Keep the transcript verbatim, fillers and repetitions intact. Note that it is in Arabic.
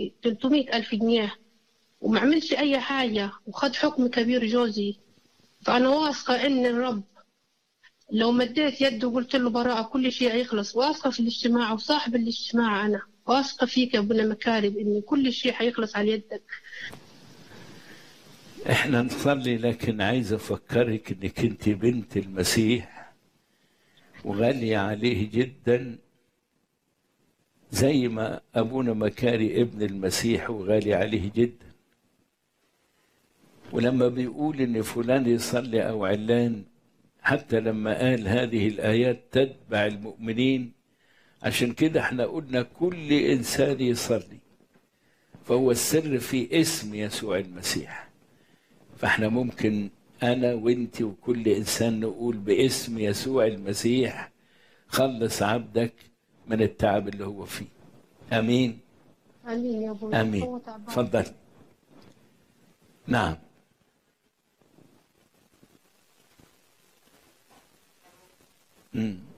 لي ثلاثمية ألف جنيه وما عملش أي حاجة وخد حكم كبير جوزي. فأنا واثقة إن الرب لو مديت يده وقلت له براءة كل شيء هيخلص. واثقة في الاجتماع وصاحب الاجتماع، أنا واثقة فيك يا ابونا مكارم إن كل شيء هيخلص على يدك. احنا نصلي، لكن عايز افكرك انك انت بنت المسيح وغالية عليه جدا، زي ما ابونا مكاري ابن المسيح وغالي عليه جدا. ولما بيقول ان فلان يصلي او علان، حتى لما قال هذه الايات تتبع المؤمنين، عشان كده احنا قلنا كل انسان يصلي، فهو السر في اسم يسوع المسيح. فاحنا ممكن انا وانت وكل انسان نقول باسم يسوع المسيح خلص عبدك من التعب اللي هو فيه. امين آمين يا ابونا. امين. هو تعبان. تفضل. نعم. مم.